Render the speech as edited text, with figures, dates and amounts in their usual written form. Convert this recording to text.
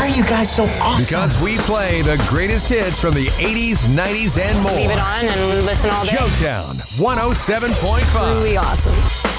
are you guys so awesome? Because we play the greatest hits from the 80s, 90s, and more. Leave it on and listen all day. Showtown 107.5. Really awesome.